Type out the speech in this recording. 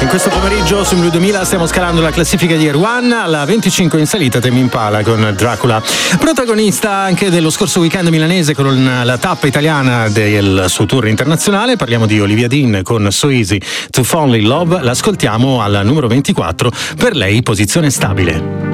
In questo pomeriggio su Blu 2000 stiamo scalando la classifica di Air One, alla 25 in salita Tame Impala con Dracula. Protagonista anche dello scorso weekend milanese con la tappa italiana del suo tour internazionale, parliamo di Olivia Dean con So Easy to Fall in Love, l'ascoltiamo al numero 24, per lei posizione stabile.